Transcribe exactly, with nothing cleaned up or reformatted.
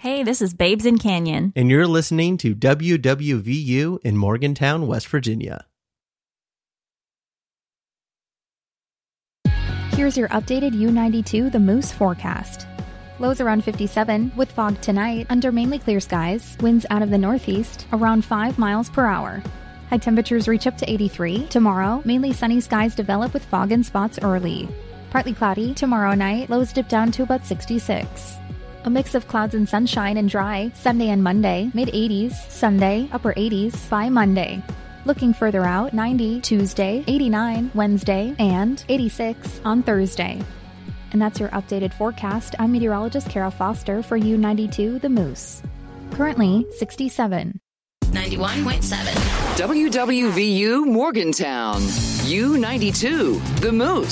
Hey, this is Babes in Canyon. And you're listening to W W V U in Morgantown, West Virginia. Here's your updated U ninety-two The Moose forecast. Lows around fifty-seven, with fog tonight, under mainly clear skies, winds out of the northeast, around five miles per hour. High temperatures reach up to eighty-three. Tomorrow, mainly sunny skies develop with fog in spots early. Partly cloudy, tomorrow night, lows dip down to about sixty-six. A mix of clouds and sunshine and dry, Sunday and Monday, mid-eighties, Sunday, upper eighties by Monday. Looking further out, ninety Tuesday, eighty-nine Wednesday, and eighty-six on Thursday. And that's your updated forecast. I'm meteorologist Carol Foster for U ninety-two The Moose. Currently sixty-seven. ninety-one point seven. W W V U Morgantown. U ninety-two The Moose.